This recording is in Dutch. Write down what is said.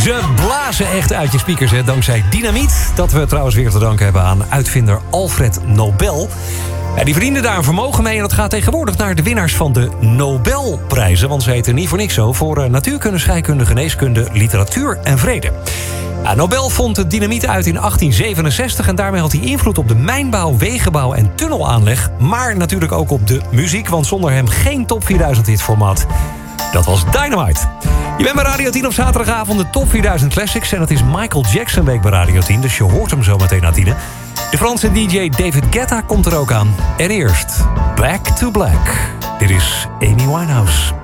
Ze blazen echt uit je speakers, hè, dankzij dynamiet. Dat we trouwens weer te danken hebben aan uitvinder Alfred Nobel. Ja, die verdiende daar een vermogen mee en dat gaat tegenwoordig naar de winnaars van de Nobelprijzen. Want ze heten niet voor niks zo, voor natuurkunde, scheikunde, geneeskunde, literatuur en vrede. Ja, Nobel vond het dynamiet uit in 1867 en daarmee had hij invloed op de mijnbouw, wegenbouw en tunnelaanleg. Maar natuurlijk ook op de muziek, want zonder hem geen top 4000 hitformaat. Dat was Dynamite. Je bent bij Radio 10 op zaterdagavond de top 4000 Classics. En het is Michael Jackson week bij Radio 10, dus je hoort hem zo meteen na 10. De Franse DJ David Guetta komt er ook aan. En eerst Back to Black. Dit is Amy Winehouse.